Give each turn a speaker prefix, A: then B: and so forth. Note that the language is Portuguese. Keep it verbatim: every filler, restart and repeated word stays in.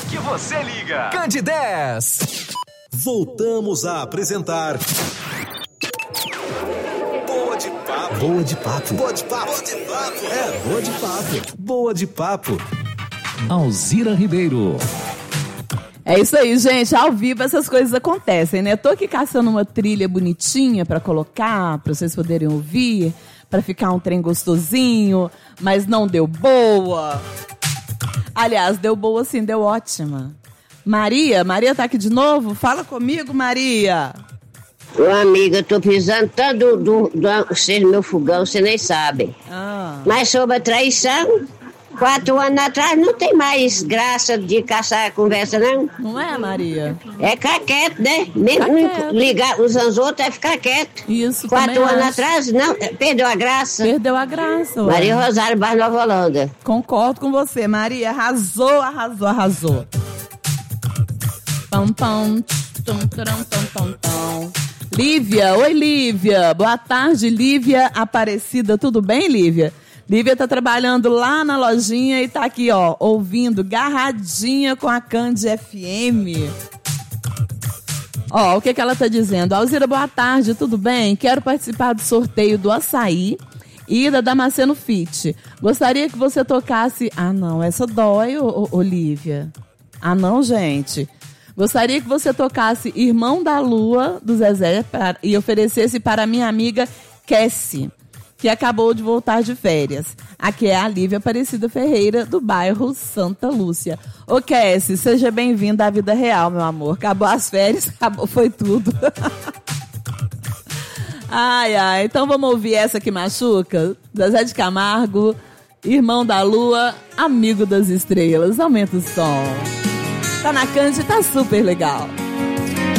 A: que você liga. Cande dez.
B: Voltamos a apresentar Boa de Papo.
C: Boa de Papo.
B: Boa de Papo. Boa de Papo.
C: É, Boa de Papo. Boa de Papo.
D: Alzira Ribeiro.
E: É isso aí, gente. Ao vivo essas coisas acontecem, né? Eu tô aqui caçando uma trilha bonitinha pra colocar, pra vocês poderem ouvir, pra ficar um trem gostosinho, mas não deu boa. Aliás, deu boa sim, deu ótima. Maria, Maria tá aqui de novo? Fala comigo, Maria.
F: Ô, amiga, eu tô precisando tanto do, do, do ser meu fogão, você nem sabe.
E: Ah.
F: Mas sobre a traição, quatro anos atrás não tem mais graça de caçar a conversa, não.
E: Não é, Maria?
F: É ficar quieto, né? Mesmo
E: quieto.
F: Ligar os anos outros é ficar quieto.
E: Isso,
F: Quatro anos
E: acho.
F: atrás, não, perdeu a graça.
E: Perdeu a graça, ué.
F: Maria Rosário, Bar Nova Holanda.
E: Concordo com você, Maria. Arrasou, arrasou, arrasou. Pam, pam, tum, turam, pam, pam, pam. Lívia, oi Lívia. Boa tarde, Lívia Aparecida. Tudo bem, Lívia? Lívia tá trabalhando lá na lojinha e tá aqui, ó, ouvindo, garradinha com a Cande F M. Ó, o que que ela tá dizendo? Alzira, boa tarde, tudo bem? Quero participar do sorteio do açaí e da Damasceno Fit. Gostaria que você tocasse... Ah, não, essa dói, ô, ô, Lívia. Ah, não, gente. Gostaria que você tocasse Irmão da Lua, do Zezé, para, e oferecesse para minha amiga Cassie, que acabou de voltar de férias. Aqui é a Lívia Aparecida Ferreira, do bairro Santa Lúcia. Ô, Cassie, seja bem-vinda à vida real, meu amor. Acabou as férias, acabou, foi tudo. Ai, ai, então vamos ouvir essa que machuca? Zezé de Camargo, Irmão da Lua, Amigo das Estrelas. Aumenta o som. Tá na Cande, tá super legal.